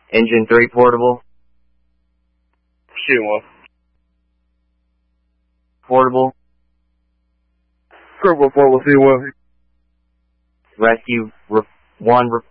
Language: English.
Engine 3 portable. Shit, one. Portable. Critical 4 will see one. Rescue 1